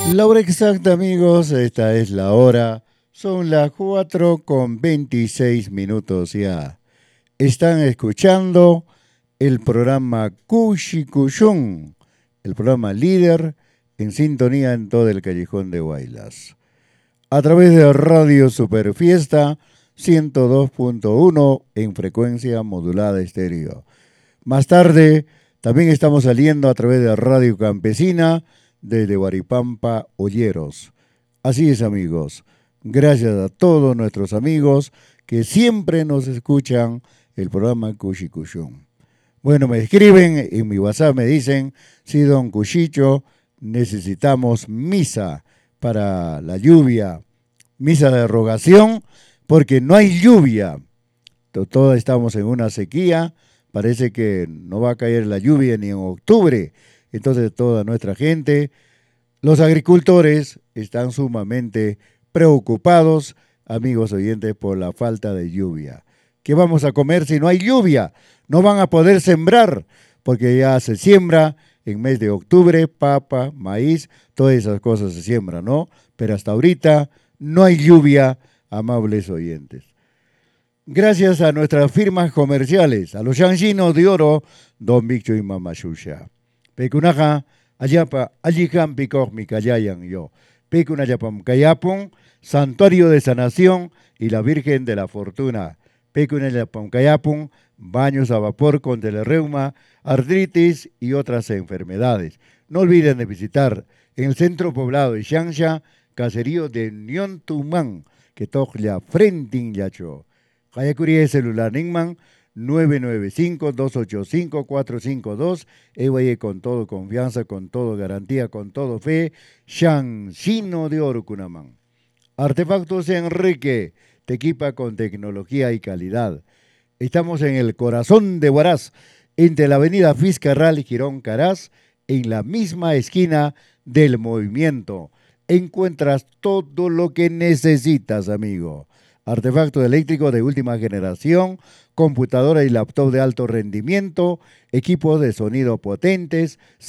La hora exacta, amigos, esta es la hora. Son las 4:26 ya. Están escuchando el programa Cushicuyún, el programa líder en sintonía en todo el callejón de Guaylas. A través de Radio Superfiesta 102.1 en frecuencia modulada estéreo. Más tarde, también estamos saliendo a través de Radio Campesina desde Guaripampa, Olleros. Así es, amigos. Gracias a todos nuestros amigos que siempre nos escuchan el programa Cushicuyún. Bueno, me escriben en mi WhatsApp, me dicen, sí, don Cuchicho, necesitamos misa para la lluvia, misa de rogación, porque no hay lluvia. Todos estamos en una sequía, parece que no va a caer la lluvia ni en octubre. Entonces toda nuestra gente, los agricultores están sumamente preocupados, amigos oyentes, por la falta de lluvia. ¿Qué vamos a comer si no hay lluvia? No van a poder sembrar, porque ya se siembra en mes de octubre, papa, maíz, todas esas cosas se siembran, ¿no? Pero hasta ahorita no hay lluvia, amables oyentes. Gracias a nuestras firmas comerciales, a los yanchinos de oro, Don Viccho y Mamashusha. Pecunaja, Ayapa, Allijan Picoj, Micayayan yo. Pecunayapam Cayapon, Santuario de Sanación y la Virgen de la Fortuna. Pecunayapam Cayapon, baños a vapor contra el reuma, artritis y otras enfermedades. No olviden de visitar en el centro poblado de Xanxa, caserío de Unión Tumán, que toja frente en Yacho. Hayakuri celular Ningman 995-285-452. Ewaye con todo confianza, con todo garantía, con todo fe. Shanshino de Orucunaman. Artefactos Enrique te equipa con tecnología y calidad. Estamos en el corazón de Huaraz, entre la avenida Fiscarral y Girón Caraz, en la misma esquina del movimiento. Encuentras todo lo que necesitas, amigo. Artefacto eléctrico de última generación, computadora y laptop de alto rendimiento, equipos de sonido potentes,